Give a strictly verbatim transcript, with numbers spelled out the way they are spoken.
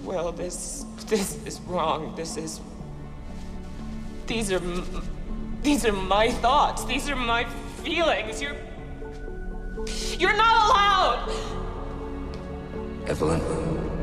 Will, this, this is wrong. This is, these are, these are my thoughts. These are my feelings. You're, you're not allowed. Evelyn.